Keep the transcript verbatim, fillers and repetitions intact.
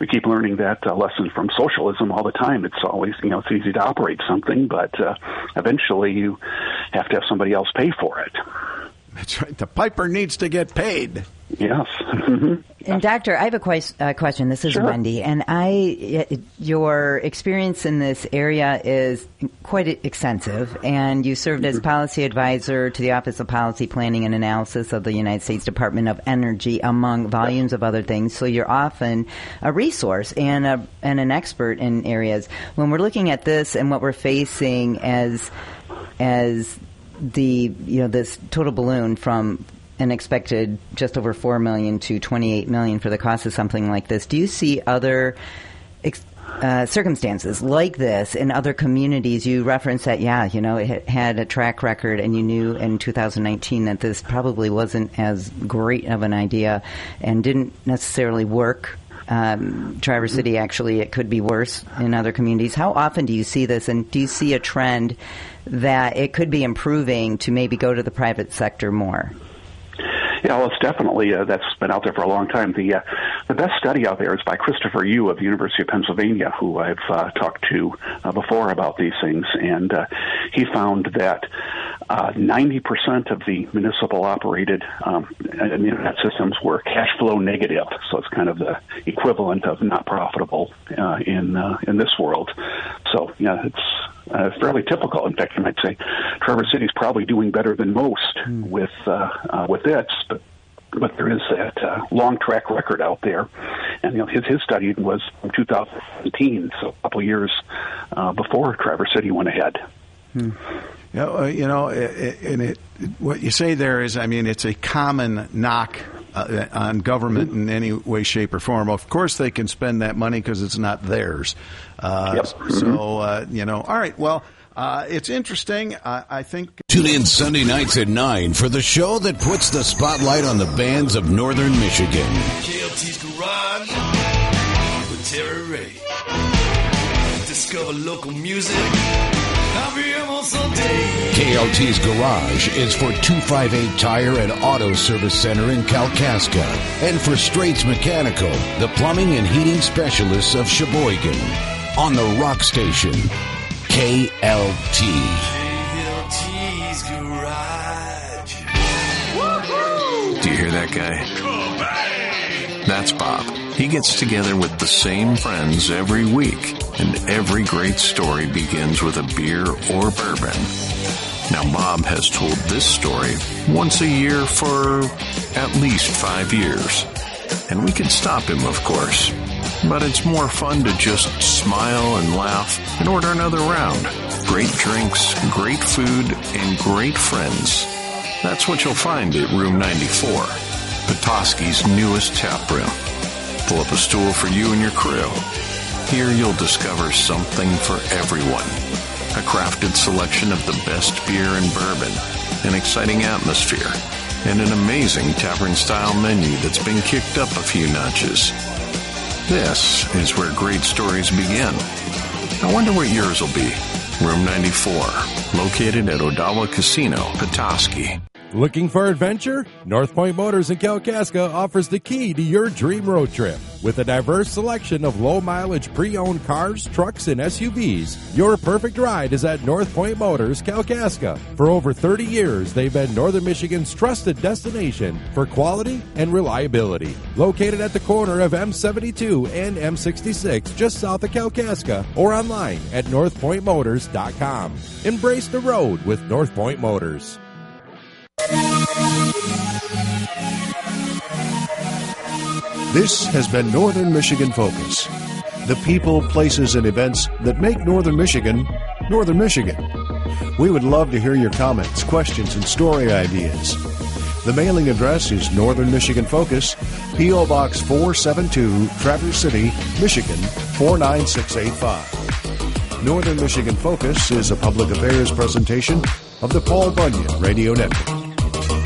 we keep learning that uh, lesson from socialism all the time. It's always, you know, it's easy to operate something, but uh, eventually you have to have somebody else pay for it. That's right. The piper needs to get paid. Yes. And Doctor, I have a quest, uh, question. This is Sure. Wendy, and I, your experience in this area is quite extensive, and you served as policy advisor to the Office of Policy Planning and Analysis of the United States Department of Energy, among volumes of other things. So you're often a resource and a, and an expert in areas. When we're looking at this and what we're facing as as the you know this total balloon from an expected just over four million to twenty-eight million for the cost of something like this, do you see other ex- uh, circumstances like this in other communities? You referenced that, yeah, you know, it had a track record, and you knew in two thousand nineteen that this probably wasn't as great of an idea and didn't necessarily work. Um, Traverse City, actually, it could be worse in other communities. How often do you see this, and do you see a trend that it could be improving to maybe go to the private sector more? Yeah, well, it's definitely, uh, that's been out there for a long time. The uh, the best study out there is by Christopher Yu of the University of Pennsylvania, who I've uh, talked to uh, before about these things, and uh, he found that uh, ninety percent of the municipal-operated um, internet systems were cash flow negative, so it's kind of the equivalent of not profitable uh, in uh, in this world. So, yeah, it's uh, fairly typical. In fact, you might say Traverse City is probably doing better than most mm. with uh, uh, with it, but but there is that uh, long track record out there. And, you know, his, his study was from two thousand seventeen, so a couple of years uh, before Traverse City went ahead. Hmm. You know, uh, you know it, and it, what you say there is, I mean, it's a common knock uh, on government mm-hmm. in any way, shape, or form. Of course, they can spend that money because it's not theirs. Uh, yep. mm-hmm. So, uh, you know, all right, well, Uh, it's interesting. Uh, I think. Tune in Sunday nights at nine for the show that puts the spotlight on the bands of Northern Michigan. K L T's Garage with Terry Ray. Discover local music. K L T's Garage is for two fifty-eight Tire and Auto Service Center in Kalkaska, and for Straits Mechanical, the plumbing and heating specialists of Sheboygan. On the Rock Station. K L T. K L T's Garage. Woo-hoo! Do you hear that guy? That's Bob. He gets together with the same friends every week, and every great story begins with a beer or bourbon. Now, Bob has told this story once a year for at least five years. And we could stop him, of course. But it's more fun to just smile and laugh and order another round. Great drinks, great food, and great friends. That's what you'll find at Room ninety-four, Petoskey's newest tap room. Pull up a stool for you and your crew. Here you'll discover something for everyone. A crafted selection of the best beer and bourbon, an exciting atmosphere, and an amazing tavern-style menu that's been kicked up a few notches. This is where great stories begin. I wonder what yours will be. Room ninety-four, located at Odawa Casino, Petoskey. Looking for adventure? North Point Motors in Kalkaska offers the key to your dream road trip. With a diverse selection of low-mileage pre-owned cars, trucks, and S U Vs, your perfect ride is at North Point Motors, Kalkaska. For over thirty years, they've been Northern Michigan's trusted destination for quality and reliability. Located at the corner of M seventy-two and M sixty-six, just south of Kalkaska, or online at north point motors dot com. Embrace the road with North Point Motors. This has been Northern Michigan Focus. The people, places, and events that make Northern Michigan, Northern Michigan. We would love to hear your comments, questions, and story ideas. The mailing address is Northern Michigan Focus, P O. Box four seventy-two, Traverse City, Michigan, four nine six eight five. Northern Michigan Focus is a public affairs presentation of the Paul Bunyan Radio Network.